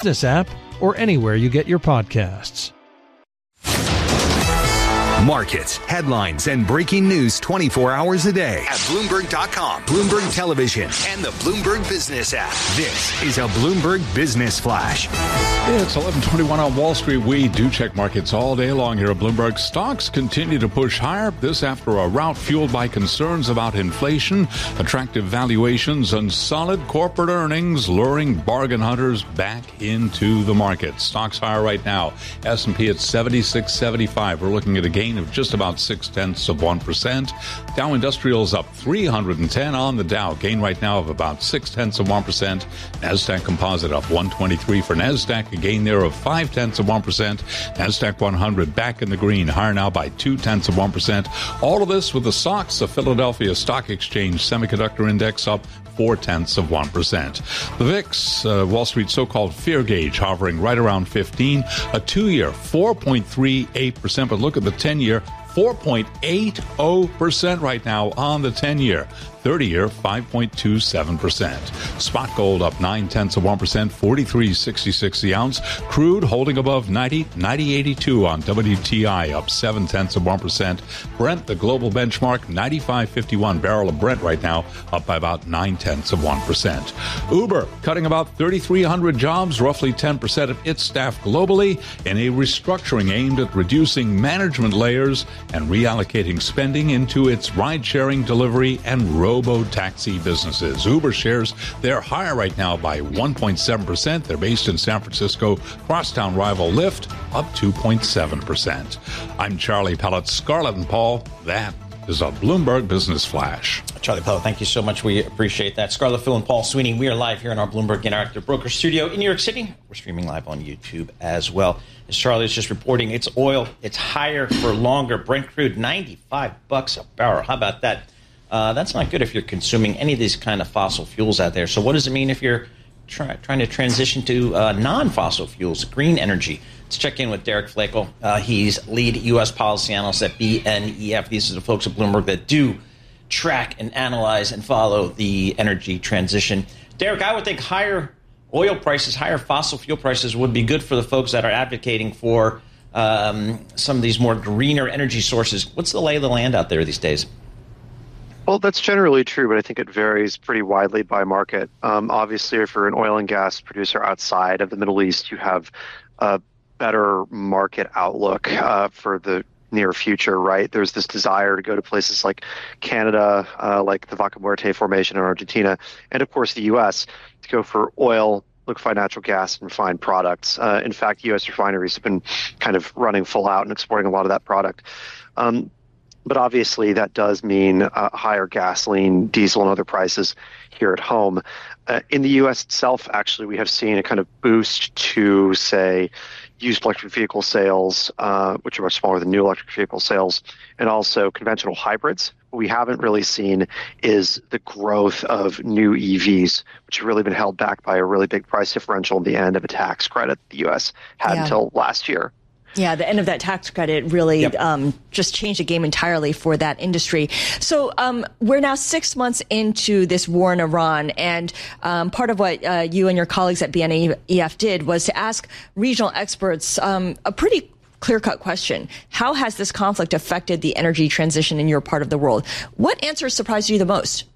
Business app or anywhere you get your podcasts. Markets, headlines, and breaking news 24 hours a day at Bloomberg.com, Bloomberg Television, and the Bloomberg Business app. This is a Bloomberg Business Flash. It's 11:21 on Wall Street. We do check markets all day long here at Bloomberg. Stocks continue to push higher. This after a rout fueled by concerns about inflation, attractive valuations, and solid corporate earnings, luring bargain hunters back into the market. Stocks higher right now. S&P at 76.75. We're looking at a gain of just about 0.6%. Dow Industrials up 310 on the Dow. Gain right now of about 0.6%. Nasdaq Composite up 123 for Nasdaq. A gain there of 0.5%. Nasdaq 100 back in the green, higher now by 0.2%. All of this with the SOX, the Philadelphia Stock Exchange Semiconductor Index, up 0.4%. The VIX, Wall Street so-called fear gauge, hovering right around 15. A 2-year, 4.38%. But look at the 10-year, 4.80% right now on the 10-year. 30-year, 5.27%. Spot gold up 0.9%, 43.66 the ounce. Crude holding above 90.82 on WTI, up 0.7%. Brent, the global benchmark, 95.51 barrel of Brent right now, up by about 0.9%. Uber cutting about 3,300 jobs, roughly 10% of its staff globally, in a restructuring aimed at reducing management layers and reallocating spending into its ride-sharing, delivery, and robo-taxi businesses. Uber shares, they're higher right now by 1.7%. They're based in San Francisco. Crosstown rival Lyft up 2.7%. I'm Charlie Pellet. Scarlett and Paul, that is a Bloomberg Business Flash. Charlie Pellet, thank you so much. We appreciate that. Scarlett, Phil, and Paul Sweeney, we are live here in our Bloomberg Interactive Broker Studio in New York City. We're streaming live on YouTube as well. As Charlie is just reporting, it's oil. It's higher for longer. Brent crude, $95 a barrel. How about that? That's not good if you're consuming any of these kind of fossil fuels out there. So what does it mean if you're trying to transition to non-fossil fuels, green energy? Let's check in with Derek Flakel. He's lead U.S. policy analyst at BNEF. These are the folks at Bloomberg that do track and analyze and follow the energy transition. Derek, I would think higher oil prices, higher fossil fuel prices would be good for the folks that are advocating for some of these more greener energy sources. What's the lay of the land out there these days? Well, that's generally true, but I think it varies pretty widely by market. Obviously, if you're an oil and gas producer outside of the Middle East, you have a better market outlook for the near future, right? There's this desire to go to places like Canada, like the Vaca Muerta Formation in Argentina, and of course the U.S. to go for oil, liquefied natural gas, and refined products. In fact, U.S. refineries have been kind of running full out and exporting a lot of that product. But obviously that does mean higher gasoline, diesel, and other prices here at home. In the U.S. itself, actually, we have seen a kind of boost to, say, used electric vehicle sales, which are much smaller than new electric vehicle sales, and also conventional hybrids. What we haven't really seen is the growth of new EVs, which have really been held back by a really big price differential in the end of a tax credit the U.S. had until last year. Yeah, the end of that tax credit really just changed the game entirely for that industry. So we're now 6 months into this war in Iran, and part of what you and your colleagues at BNEF did was to ask regional experts a pretty clear-cut question. How has this conflict affected the energy transition in your part of the world? What answers surprised you the most?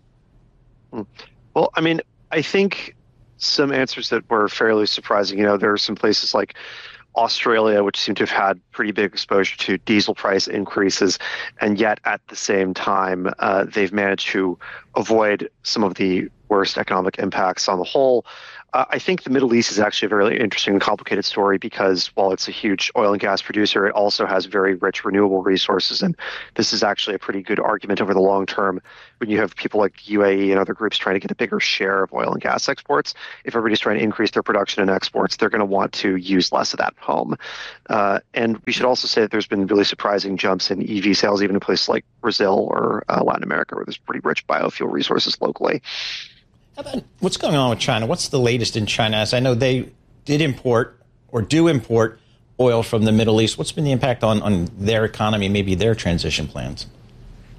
Well, I mean, I think some answers that were fairly surprising. You know, there are some places like Australia, which seem to have had pretty big exposure to diesel price increases, and yet at the same time, they've managed to avoid some of the worst economic impacts on the whole. I think the Middle East is actually a very interesting and complicated story because while it's a huge oil and gas producer, it also has very rich renewable resources. And this is actually a pretty good argument over the long term when you have people like UAE and other groups trying to get a bigger share of oil and gas exports. If everybody's trying to increase their production and exports, they're going to want to use less of that at home. And we should also say that there's been really surprising jumps in EV sales, even in places like Brazil or Latin America, where there's pretty rich biofuel resources locally. How about what's going on with China? What's the latest in China? As I know they did import or do import oil from the Middle East. What's been the impact on their economy, maybe their transition plans?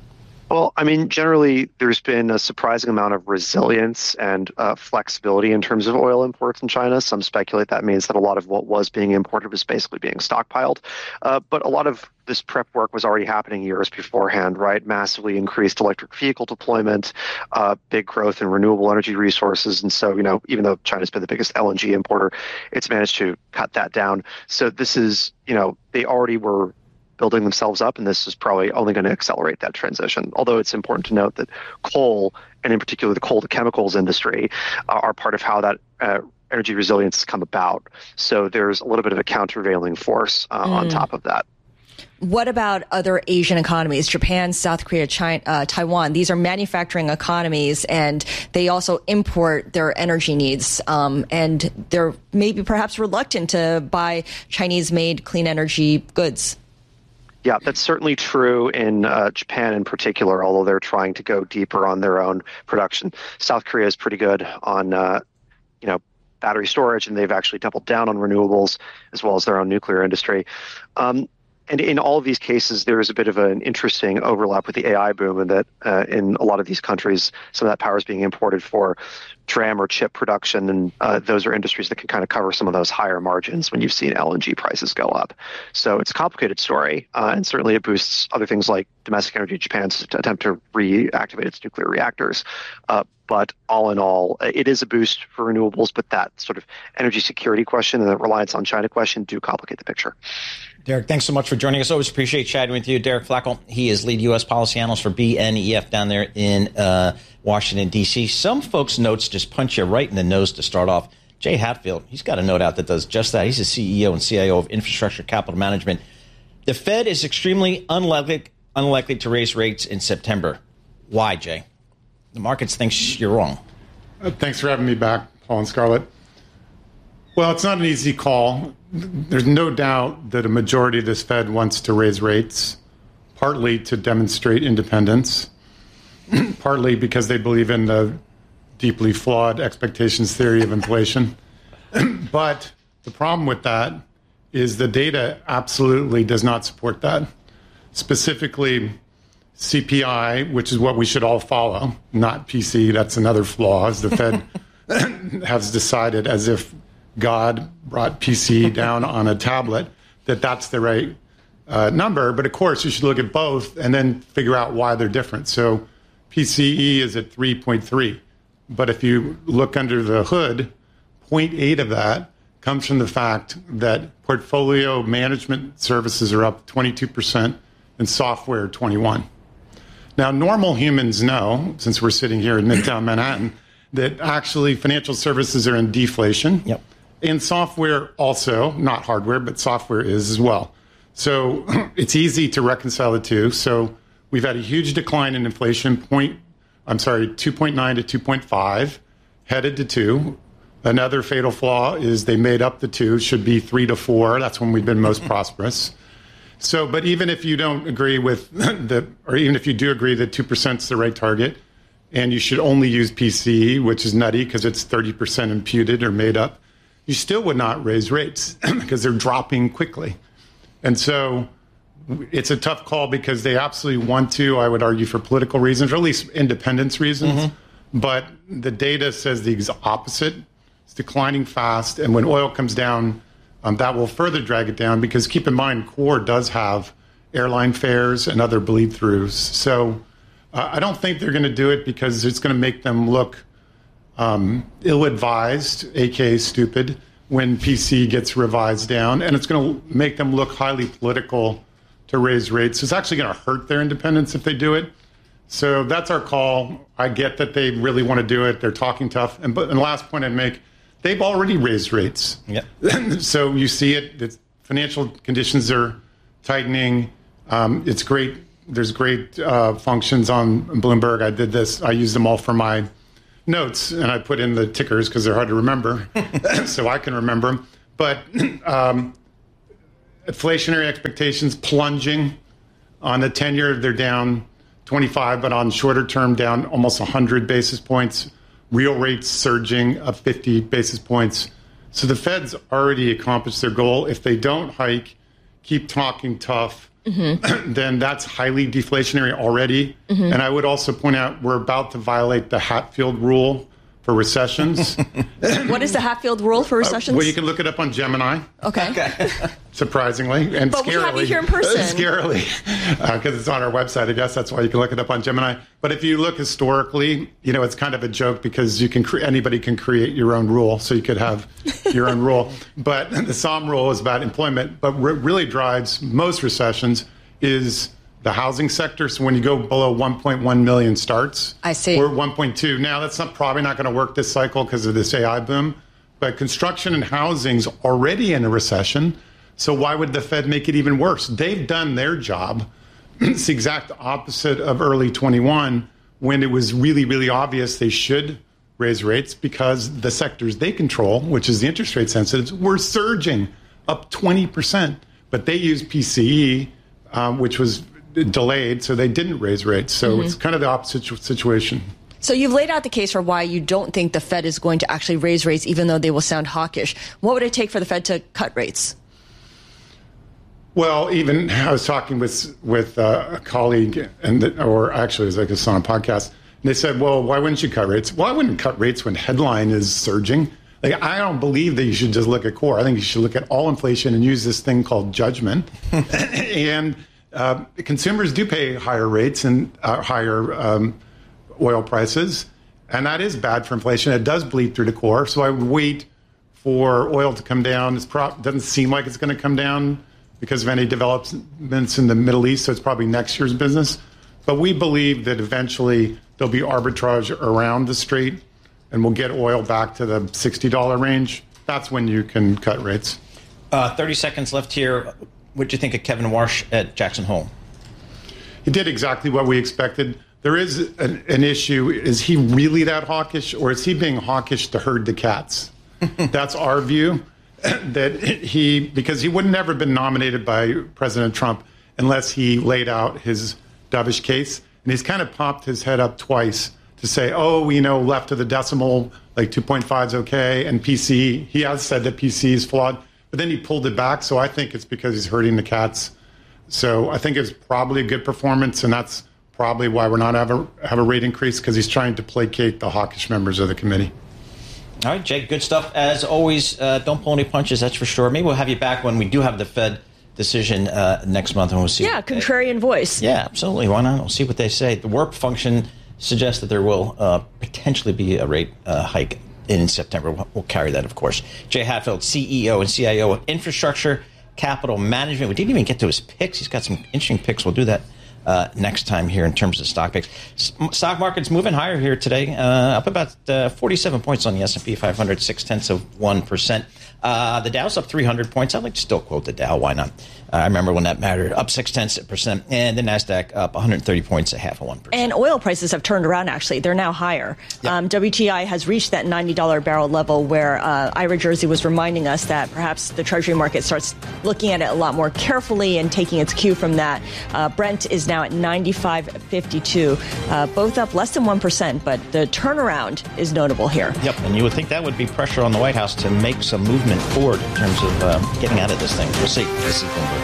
Well, I mean, generally, there's been a surprising amount of resilience and flexibility in terms of oil imports in China. Some speculate that means that a lot of what was being imported was basically being stockpiled. But a lot of this prep work was already happening years beforehand, right? Massively increased electric vehicle deployment, big growth in renewable energy resources. And so, even though China's been the biggest LNG importer, it's managed to cut that down. So this is, they already were building themselves up, and this is probably only going to accelerate that transition. Although it's important to note that coal, and in particular the coal to chemicals industry, are part of how that energy resilience has come about. So there's a little bit of a countervailing force on top of that. What about other Asian economies? Japan, South Korea, China, Taiwan. These are manufacturing economies, and they also import their energy needs. And they're maybe perhaps reluctant to buy Chinese-made clean energy goods. Yeah, that's certainly true in Japan in particular, although they're trying to go deeper on their own production. South Korea is pretty good on, battery storage, and they've actually doubled down on renewables as well as their own nuclear industry. And in all of these cases, there is a bit of an interesting overlap with the AI boom, and that in a lot of these countries, some of that power is being imported for DRAM or chip production, and those are industries that can kind of cover some of those higher margins when you've seen LNG prices go up. So it's a complicated story, and certainly it boosts other things like domestic energy. Japan's attempt to reactivate its nuclear reactors. But all in all, it is a boost for renewables, but that sort of energy security question and the reliance on China question do complicate the picture. Derek, thanks so much for joining us. Always appreciate chatting with you. Derek Flackel, he is lead U.S. policy analyst for BNEF down there in Washington, D.C. Some folks' notes just punch you right in the nose to start off. Jay Hatfield, he's got a note out that does just that. He's the CEO and CIO of Infrastructure Capital Management. The Fed is extremely unlikely to raise rates in September. Why, Jay? The markets think you're wrong. Thanks for having me back, Paul and Scarlett. Well, it's not an easy call. There's no doubt that a majority of this Fed wants to raise rates, partly to demonstrate independence, partly because they believe in the deeply flawed expectations theory of inflation. But the problem with that is the data absolutely does not support that. Specifically, CPI, which is what we should all follow, not PC. That's another flaw, as the Fed has decided, as if God brought PC down on a tablet, that's the right number. But of course, you should look at both and then figure out why they're different. So PCE is at 3.3. But if you look under the hood, 0.8 of that comes from the fact that portfolio management services are up 22% and software 21%. Now, normal humans know, since we're sitting here in Midtown Manhattan, that actually financial services are in deflation. Yep. And software also, not hardware, but software is as well. So it's easy to reconcile the two. So we've had a huge decline in inflation, 2.9 to 2.5, headed to 2. Another fatal flaw is they made up the 2, should be 3 to 4. That's when we've been most prosperous. So, but even if you don't agree with or even if you do agree that 2% is the right target, and you should only use PCE, which is nutty because it's 30% imputed or made up, you still would not raise rates because they're dropping quickly. And so it's a tough call because they absolutely want to, I would argue, for political reasons, or at least independence reasons. Mm-hmm. But the data says the opposite. It's declining fast. And when oil comes down, that will further drag it down because keep in mind, core does have airline fares and other bleed-throughs. So I don't think they're going to do it because it's going to make them look ill-advised, aka stupid, when PC gets revised down. And it's going to make them look highly political to raise rates. It's actually going to hurt their independence if they do it. So that's our call. I get that they really want to do it. They're talking tough. And the last point I'd make, they've already raised rates. Yep. So you see it. It's, financial conditions are tightening. It's great. There's great functions on Bloomberg. I did this. I used them all for my notes, and I put in the tickers because they're hard to remember, so I can remember them. But inflationary expectations plunging. On the 10-year, they're down 25, but on shorter term, down almost 100 basis points. Real rates surging up 50 basis points. So the Fed's already accomplished their goal. If they don't hike, keep talking tough, then that's highly deflationary already. And I would also point out we're about to violate the Hatfield rule for recessions. What is the Hatfield rule for recessions? Well, you can look it up on Gemini. Okay. Surprisingly and but scarily. We have you here in person. Scarily, because it's on our website. I guess that's why you can look it up on Gemini. But if you look historically, it's kind of a joke because you can anybody can create your own rule, so you could have your own rule. But the Somm rule is about employment. But what really drives most recessions is the housing sector. So when you go below 1.1 million starts, I see. We're at 1.2. Now, that's probably not going to work this cycle because of this AI boom. But construction and housing's already in a recession. So why would the Fed make it even worse? They've done their job. It's the exact opposite of early 21 when it was really, really obvious they should raise rates because the sectors they control, which is the interest rate sensitives, were surging up 20%. But they used PCE, which was delayed, so they didn't raise rates. So it's kind of the opposite situation. So you've laid out the case for why you don't think the Fed is going to actually raise rates, even though they will sound hawkish. What would it take for the Fed to cut rates? Well, even I was talking with a colleague, or actually it was on a podcast, and they said, well, why wouldn't you cut rates? Well, I wouldn't cut rates when headline is surging. I don't believe that you should just look at core. I think you should look at all inflation and use this thing called judgment. And consumers do pay higher rates and higher oil prices, and that is bad for inflation. It does bleed through the core. So I would wait for oil to come down. It doesn't seem like it's going to come down because of any developments in the Middle East, so it's probably next year's business. But we believe that eventually there'll be arbitrage around the strait, and we'll get oil back to the $60 range. That's when you can cut rates. 30 seconds left here. What do you think of Kevin Warsh at Jackson Hole? He did exactly what we expected. There is an issue. Is he really that hawkish, or is he being hawkish to herd the cats? That's our view. Because he would never been nominated by President Trump unless he laid out his dovish case. And he's kind of popped his head up twice to say, left of the decimal, like 2.5 is okay. And PCE, he has said that PCE is flawed. But then he pulled it back. So I think it's because he's herding the cats. So I think it's probably a good performance. And that's probably why we're not have a rate increase, because he's trying to placate the hawkish members of the committee. All right, Jake, good stuff. As always, don't pull any punches, that's for sure. Maybe we'll have you back when we do have the Fed decision next month, and we'll see. Yeah, contrarian voice. Yeah, absolutely. Why not? We'll see what they say. The WARP function suggests that there will potentially be a rate hike in September. We'll carry that, of course. Jay Hatfield, CEO and CIO of Infrastructure Capital Management. We didn't even get to his picks. He's got some interesting picks. We'll do that next time here in terms of stock picks. Stock market's moving higher here today, up about 47 points on the S&P 500, 0.6%. The Dow's up 300 points. I'd like to still quote the Dow. Why not? I remember when that mattered. Up 0.6%. And the NASDAQ up 130 points, 0.5%. And oil prices have turned around, actually. They're now higher. Yep. WTI has reached that $90 barrel level where Ira Jersey was reminding us that perhaps the Treasury market starts looking at it a lot more carefully and taking its cue from that. Brent is now at 95.52, both up less than 1%, but the turnaround is notable here. Yep, and you would think that would be pressure on the White House to make some movement forward in terms of getting out of this thing. We'll see. This is Bloomberg.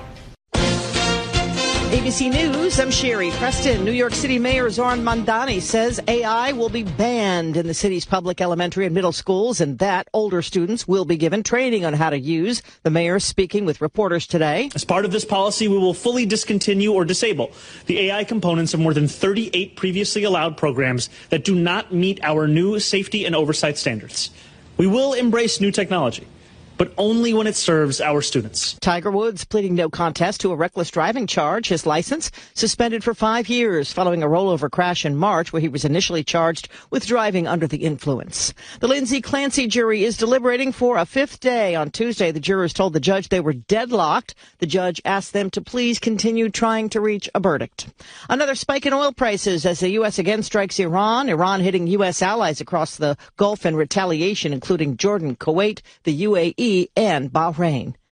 ABC News, I'm Sherry Preston. New York City Mayor Zohran Mamdani says AI will be banned in the city's public elementary and middle schools, and that older students will be given training on how to use. The mayor speaking with reporters today. As part of this policy, we will fully discontinue or disable the AI components of more than 38 previously allowed programs that do not meet our new safety and oversight standards. We will embrace new technology, but only when it serves our students. Tiger Woods pleading no contest to a reckless driving charge. His license suspended for 5 years following a rollover crash in March where he was initially charged with driving under the influence. The Lindsay Clancy jury is deliberating for a 5th day. On Tuesday, the jurors told the judge they were deadlocked. The judge asked them to please continue trying to reach a verdict. Another spike in oil prices as the U.S. again strikes Iran. Iran hitting U.S. allies across the Gulf in retaliation, including Jordan, Kuwait, the UAE, and Bahrain.